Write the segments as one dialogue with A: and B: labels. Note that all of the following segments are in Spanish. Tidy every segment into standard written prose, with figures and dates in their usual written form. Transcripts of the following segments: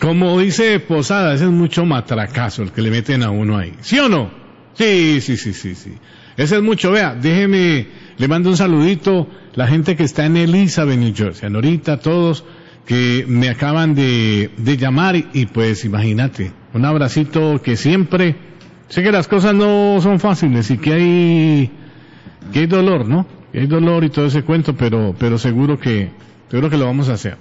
A: como dice Posada, ese es mucho matracazo el que le meten a uno ahí. ¿Sí o no? Sí. Ese es mucho. Vea, déjeme, le mando un saludito, la gente que está en Elizabeth, New Jersey, a Norita, todos que me acaban de llamar y pues imagínate, un abracito que siempre, sé que las cosas no son fáciles y que hay dolor, ¿no? Que hay dolor y todo ese cuento, pero seguro que lo vamos a hacer,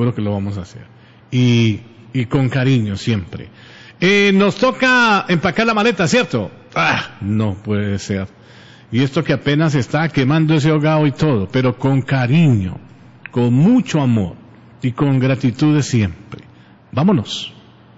A: y con cariño siempre. Nos toca empacar la maleta, ¿cierto? No puede ser. Y esto que apenas está quemando ese hogado y todo, pero con cariño, con mucho amor y con gratitud de siempre. Vámonos.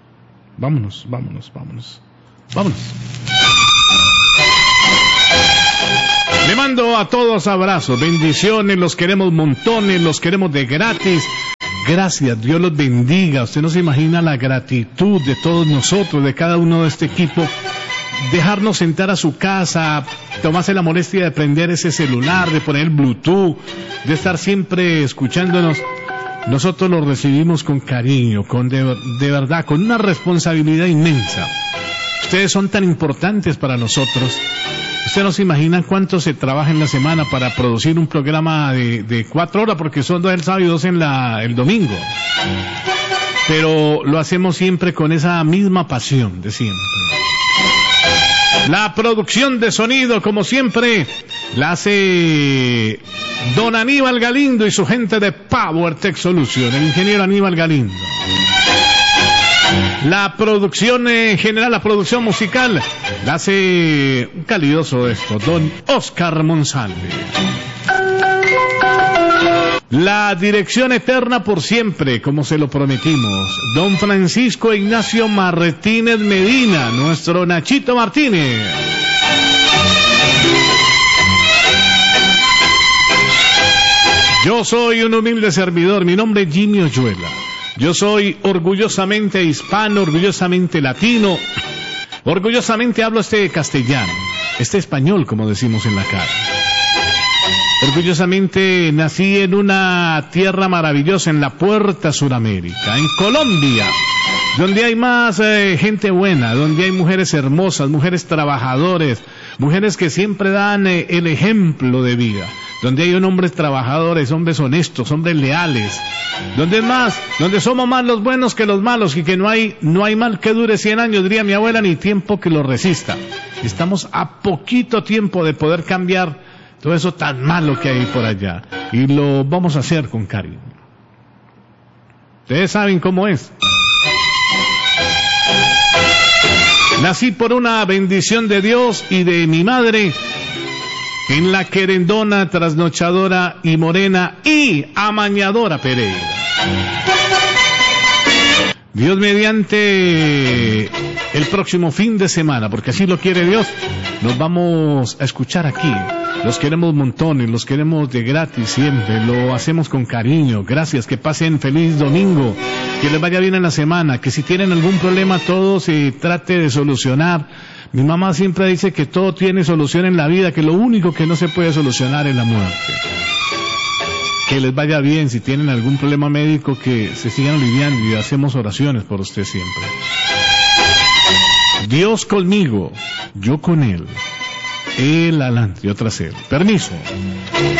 A: Le mando a todos abrazos, bendiciones, los queremos montones, los queremos de gratis. Gracias, Dios los bendiga. Usted no se imagina la gratitud de todos nosotros, de cada uno de este equipo. Dejarnos sentar a su casa, tomarse la molestia de prender ese celular, de poner el Bluetooth, de estar siempre escuchándonos. Nosotros lo recibimos con cariño, de verdad, con una responsabilidad inmensa. Ustedes son tan importantes para nosotros. Ustedes no se imaginan cuánto se trabaja en la semana para producir un programa de 4 horas, porque son 2 el sábado y 2 el domingo. Pero lo hacemos siempre con esa misma pasión de siempre. La producción de sonido, como siempre, la hace don Aníbal Galindo y su gente de Power Tech Solution, el ingeniero Aníbal Galindo. La producción general, la producción musical, la hace un calidoso esto, don Oscar Monsalve. La dirección eterna por siempre, como se lo prometimos, don Francisco Ignacio Martínez Medina, nuestro Nachito Martínez. Yo soy un humilde servidor, mi nombre es Jimmy Oyuela. Yo soy orgullosamente hispano, orgullosamente latino, orgullosamente hablo castellano, español, como decimos en la calle. Orgullosamente nací en una tierra maravillosa, en la Puerta Suramérica, en Colombia, donde hay más gente buena, donde hay mujeres hermosas, mujeres trabajadores, mujeres que siempre dan el ejemplo de vida, donde hay hombres trabajadores, hombres honestos, hombres leales, donde somos más los buenos que los malos, y que no hay mal que dure 100 años, diría mi abuela, ni tiempo que lo resista. Estamos a poquito tiempo de poder cambiar todo eso tan malo que hay por allá, y lo vamos a hacer con cariño. Ustedes saben cómo es. Nací por una bendición de Dios y de mi madre en la querendona, trasnochadora y morena y amañadora Pereira. Dios mediante, el próximo fin de semana, porque así lo quiere Dios, nos vamos a escuchar aquí. Los queremos montones, los queremos de gratis siempre, lo hacemos con cariño. Gracias, que pasen feliz domingo, que les vaya bien en la semana, que si tienen algún problema todo se trate de solucionar. Mi mamá siempre dice que todo tiene solución en la vida, que lo único que no se puede solucionar es la muerte. Que les vaya bien, si tienen algún problema médico, que se sigan aliviando, y hacemos oraciones por usted siempre. Dios conmigo, yo con Él. Él adelante, yo tras Él. Permiso.